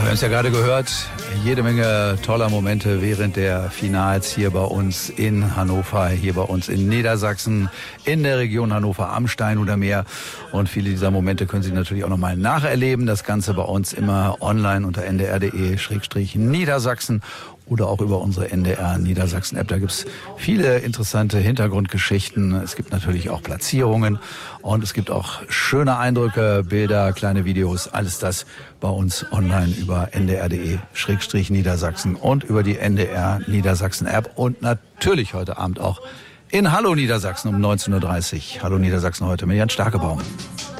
Wir haben es ja gerade gehört, jede Menge toller Momente während der Finals hier bei uns in Hannover, hier bei uns in Niedersachsen, in der Region Hannover am Stein oder Meer. Und viele dieser Momente können Sie natürlich auch nochmal nacherleben. Das Ganze bei uns immer online unter ndr.de/Niedersachsen oder auch über unsere NDR Niedersachsen App. Da gibt's viele interessante Hintergrundgeschichten. Es gibt natürlich auch Platzierungen und es gibt auch schöne Eindrücke, Bilder, kleine Videos. Alles das bei uns online über ndr.de/Niedersachsen und über die NDR Niedersachsen App und natürlich heute Abend auch in Hallo Niedersachsen um 19:30 Uhr. Hallo Niedersachsen heute mit Jan Starkebaum.